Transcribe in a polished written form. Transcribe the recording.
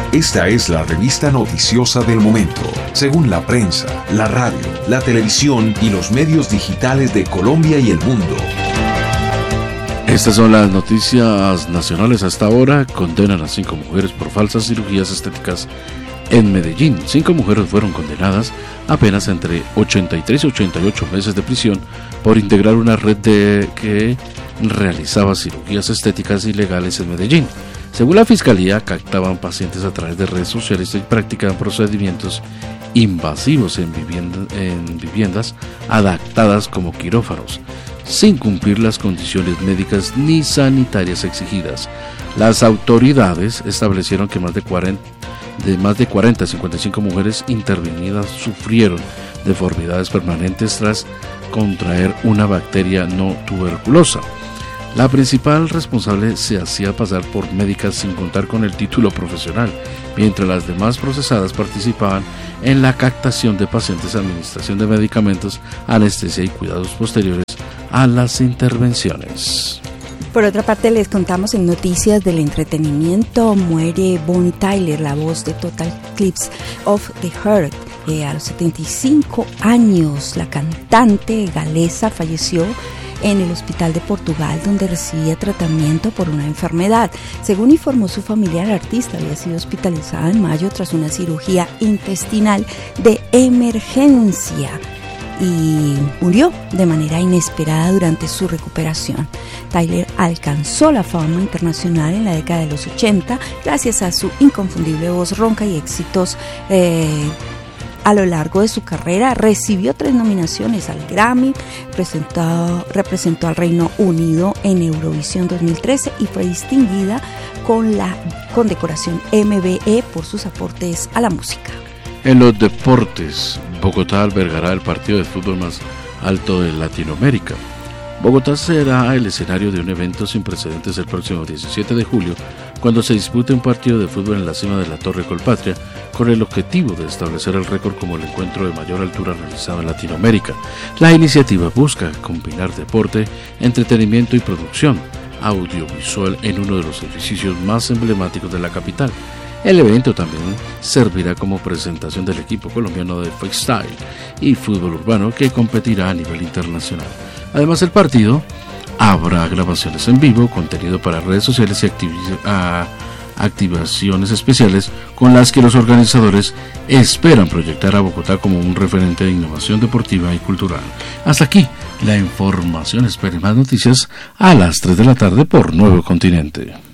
Esta es la revista noticiosa del momento, según la prensa, la radio, la televisión y los medios digitales de Colombia y el mundo. Estas son las noticias nacionales hasta ahora. Condenan a 5 mujeres por falsas cirugías estéticas en Medellín. 5 mujeres fueron condenadas a penas entre 83 y 88 meses de prisión por integrar una red que realizaba cirugías estéticas ilegales en Medellín. Según la Fiscalía, captaban pacientes a través de redes sociales y practicaban procedimientos invasivos en viviendas adaptadas como quirófanos, sin cumplir las condiciones médicas ni sanitarias exigidas. Las autoridades establecieron que más de 40 a 55 mujeres intervenidas sufrieron deformidades permanentes tras contraer una bacteria no tuberculosa. La principal responsable se hacía pasar por médica sin contar con el título profesional, mientras las demás procesadas participaban en la captación de pacientes, administración de medicamentos, anestesia y cuidados posteriores a las intervenciones. Por otra parte, les contamos en noticias del entretenimiento: muere Bonnie Tyler, la voz de Total Eclipse of the Heart. A los 75 años, la cantante galesa falleció en el hospital de Portugal, donde recibía tratamiento por una enfermedad. Según informó su familia, la artista había sido hospitalizada en mayo tras una cirugía intestinal de emergencia y murió de manera inesperada durante su recuperación. Tyler alcanzó la fama internacional en la década de los 80 gracias a su inconfundible voz ronca y éxitos a lo largo de su carrera. Recibió 3 nominaciones al Grammy, representó al Reino Unido en Eurovisión 2013 y fue distinguida con la condecoración MBE por sus aportes a la música. En los deportes, Bogotá albergará el partido de fútbol más alto de Latinoamérica. Bogotá será el escenario de un evento sin precedentes el próximo 17 de julio, cuando se dispute un partido de fútbol en la cima de la Torre Colpatria, con el objetivo de establecer el récord como el encuentro de mayor altura realizado en Latinoamérica. La iniciativa busca combinar deporte, entretenimiento y producción audiovisual en uno de los edificios más emblemáticos de la capital. El evento también servirá como presentación del equipo colombiano de freestyle y fútbol urbano que competirá a nivel internacional. Además, el partido habrá grabaciones en vivo, contenido para redes sociales y activaciones especiales con las que los organizadores esperan proyectar a Bogotá como un referente de innovación deportiva y cultural. Hasta aquí la información. Esperen más noticias a las 3 de la tarde por Nuevo Continente.